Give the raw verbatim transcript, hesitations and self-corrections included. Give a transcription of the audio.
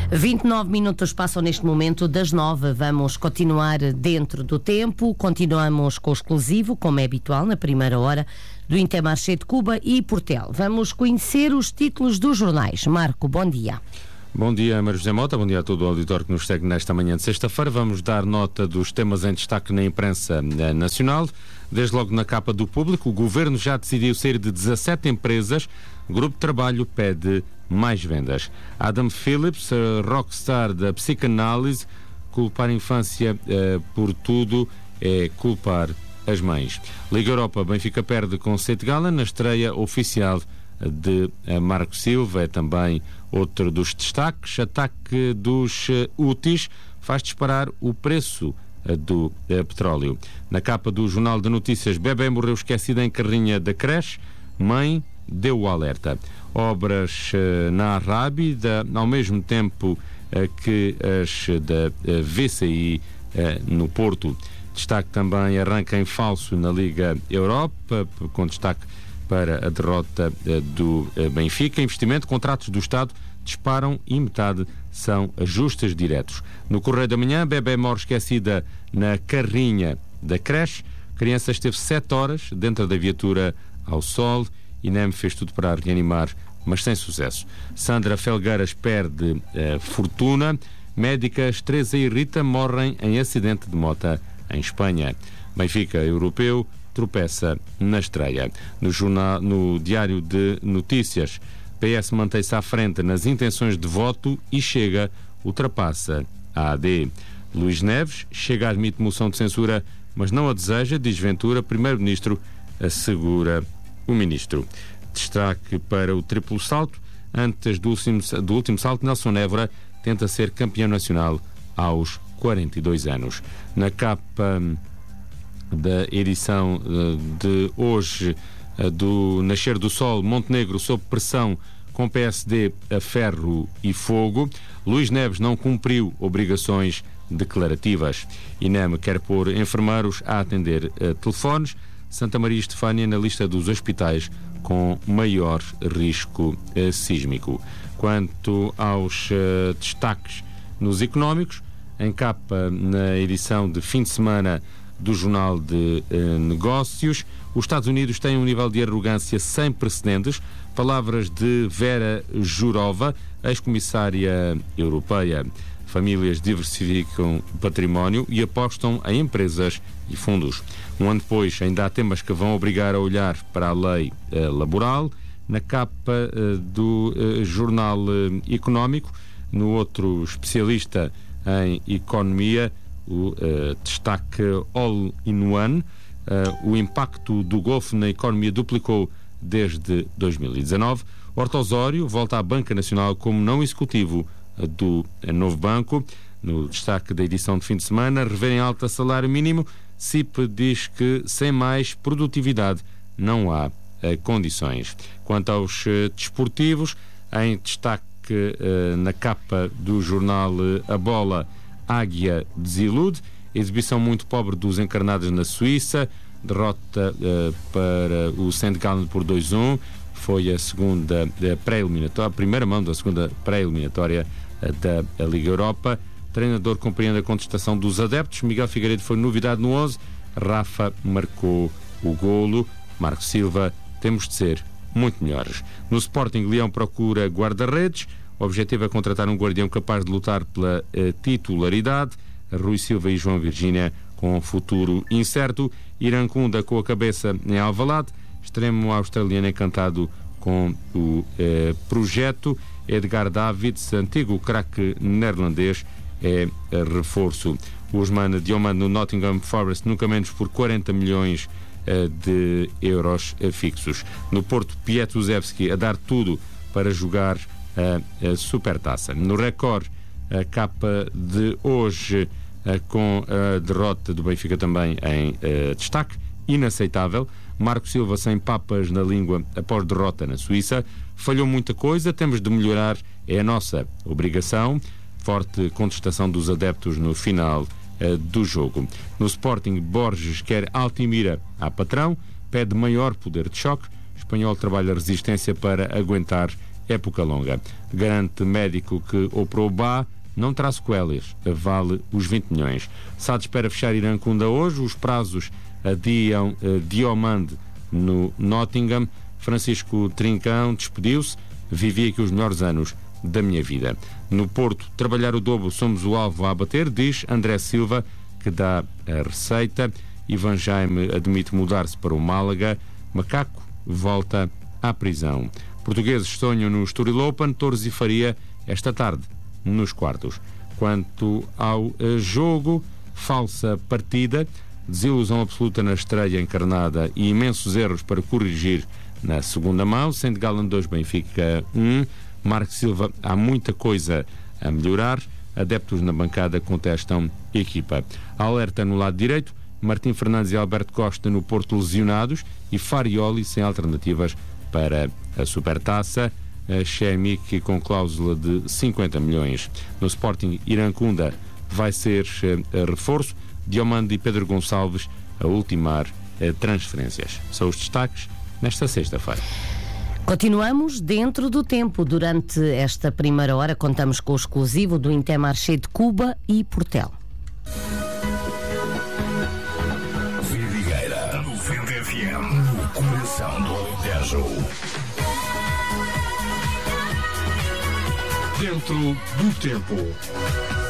vinte e nove minutos passam neste momento das nove. Vamos continuar dentro do tempo. Continuamos com o exclusivo, como é habitual, na primeira hora, do Intermarché de Cuba e Portel. Vamos conhecer os títulos dos jornais. Marco, bom dia. Bom dia, Mário José Mota. Bom dia a todo o auditório que nos segue nesta manhã de sexta-feira. Vamos dar nota dos temas em destaque na imprensa nacional. Desde logo na capa do Público, o Governo já decidiu sair de dezassete empresas. O Grupo de Trabalho pede mais vendas. Adam Phillips, rockstar da psicanálise, culpar a infância uh, por tudo é culpar as mães. Liga Europa, Benfica perde com Setgala na estreia oficial de uh, Marco Silva. É também outro dos destaques. Ataque dos uh, Houthis faz disparar o preço uh, do uh, petróleo. Na capa do Jornal de Notícias, bebê morreu esquecida em carrinha da creche. Mãe deu o alerta. Obras uh, na Rábida, ao mesmo tempo uh, que as da uh, V C I uh, no Porto. Destaque também arranca em falso na Liga Europa, com destaque para a derrota uh, do uh, Benfica. Investimento, contratos do Estado disparam e metade são ajustes diretos. No Correio da Manhã, bebê morre esquecida na carrinha da creche. A criança esteve sete horas dentro da viatura ao sol. INEM fez tudo para reanimar, mas sem sucesso. Sandra Felgueiras perde eh, fortuna. Médicas Teresa e Rita morrem em acidente de moto em Espanha. Benfica europeu tropeça na estreia. No, jornal, no Diário de Notícias, P S mantém-se à frente nas intenções de voto e Chega, ultrapassa a A D. Luís Neves chega a admitir moção de censura, mas não a deseja, diz Ventura. Primeiro-Ministro assegura o Ministro. Destaque para o triplo salto. Antes do último, do último salto, Nelson Évora tenta ser campeão nacional aos quarenta e dois anos. Na capa da edição de hoje do Nascer do Sol, Montenegro sob pressão com P S D a ferro e fogo. Luís Neves não cumpriu obrigações declarativas. INEM quer pôr enfermeiros a atender a telefones. Santa Maria Estefânia na lista dos hospitais com maior risco eh, sísmico. Quanto aos eh, destaques nos económicos, em capa na edição de fim de semana do Jornal de eh, Negócios, os Estados Unidos têm um nível de arrogância sem precedentes. Palavras de Vera Jourova, ex-comissária europeia. Famílias diversificam património e apostam em empresas e fundos. Um ano depois, ainda há temas que vão obrigar a olhar para a lei uh, laboral. Na capa uh, do uh, Jornal uh, Económico, no outro especialista em economia, o uh, destaque all-in-one. Uh, o impacto do Golfo na economia duplicou desde dois mil e dezanove. Horta Osório volta à Banca Nacional como não executivo do novo banco. No destaque da edição de fim de semana, rever em alta salário mínimo. C I P diz que sem mais produtividade não há eh, condições. Quanto aos eh, desportivos, em destaque eh, na capa do jornal eh, A Bola, Águia desilude. Exibição muito pobre dos encarnados na Suíça. Derrota eh, para o Saint Gallen por dois a um. Foi a segunda pré-eliminatória, a primeira mão da segunda pré-eliminatória da Liga Europa. Treinador compreende a contestação dos adeptos. Miguel Figueiredo foi novidade no onze. Rafa marcou o golo. Marco Silva, temos de ser muito melhores. No Sporting, Leão procura guarda-redes. O objetivo é contratar um guardião capaz de lutar pela uh, titularidade. Rui Silva e João Virgínia com um futuro incerto. Irancunda com a cabeça em Alvalade. Extremo australiano encantado com o eh, projeto. Edgar Davids, antigo craque neerlandês, é eh, reforço. O Usman Dioman no Nottingham Forest, nunca menos por quarenta milhões eh, de euros eh, fixos. No Porto, Pietuzewski a dar tudo para jogar a, a Supertaça. No Record, a capa de hoje eh, com a derrota do Benfica também em eh, destaque. Inaceitável. Marco Silva sem papas na língua após derrota na Suíça. Falhou muita coisa, temos de melhorar, é a nossa obrigação. Forte contestação dos adeptos no final uh, do jogo. No Sporting, Borges quer Altimira a patrão, pede maior poder de choque. O espanhol trabalha resistência para aguentar época longa. Garante médico que operou Bá não terá sequelas, vale os vinte milhões. S A D espera fechar Irancunda hoje, os prazos adiam uh, Diomande no Nottingham. Francisco Trincão despediu-se, vivi aqui os melhores anos da minha vida. No Porto, trabalhar o dobro, somos o alvo a bater, diz André Silva, que dá a receita. Ivan Jaime admite mudar-se para o Málaga. Macaco volta à prisão. Portugueses sonham no Estoril Open, Torres e Faria esta tarde nos quartos. Quanto ao uh, jogo, falsa partida, desilusão absoluta na estreia encarnada e imensos erros para corrigir na segunda mão. Saint Gallen dois, Benfica um. Marco Silva, há muita coisa a melhorar. Adeptos na bancada contestam equipa. Alerta no lado direito, Martim Fernandes e Alberto Costa no Porto lesionados e Farioli sem alternativas para a Supertaça. Chemic com cláusula de cinquenta milhões. No Sporting, Irancunda vai ser uh, reforço. Diomande e Pedro Gonçalves a ultimar uh, transferências. São os destaques nesta sexta-feira. Continuamos dentro do tempo. Durante esta primeira hora contamos com o exclusivo do Intermarché de Cuba e Portel. Vidigueira, noventa F M, no coração do Alentejo. Dentro do tempo.